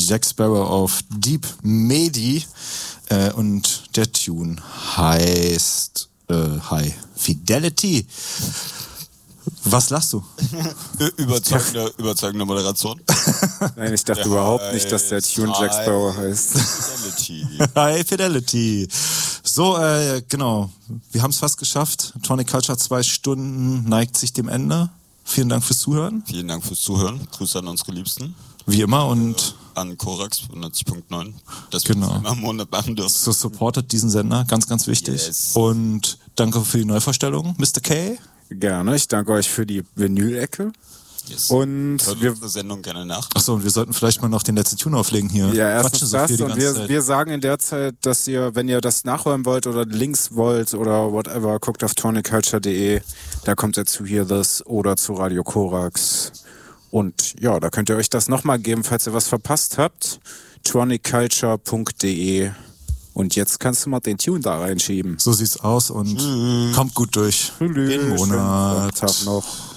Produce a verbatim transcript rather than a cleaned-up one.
Jack Sparrow auf Deep Medi. Äh, und der Tune heißt äh, High Fidelity. Was lachst du? Überzeugende, überzeugende Moderation. Nein, ich dachte Der überhaupt nicht, dass der Tune Jack Sparrow heißt. Fidelity. High Fidelity. So, äh, genau. Wir haben es fast geschafft. Tonic Culture, zwei Stunden, neigt sich dem Ende. Vielen Dank fürs Zuhören. Vielen Dank fürs Zuhören. Grüße an unsere Liebsten. Wie immer und... An Korax neunzig Punkt neun. Das genau. wir immer im Monat machen dürfen. So supportet diesen Sender, ganz, ganz wichtig. Yes. Und danke für die Neuvorstellung, Mister K. Gerne, ich danke euch für die Vinyl-Ecke. Yes. Und hört wir unsere Sendung gerne nach. Achso, und wir sollten vielleicht mal noch den letzten Tune auflegen hier. Ja, erstens Quatschen so das viel die und ganze wir, Zeit. wir sagen in der Zeit, dass ihr, wenn ihr das nachhören wollt oder Links wollt oder whatever, guckt auf tonic culture punkt de, da kommt ihr zu Hear This oder zu Radio Korax. Und ja, da könnt ihr euch das nochmal geben, falls ihr was verpasst habt. tonic culture punkt de. Und jetzt kannst du mal den Tune da reinschieben. So sieht's aus und Tschüss. kommt gut durch Tschüss. den Monat. Schönen Tag noch.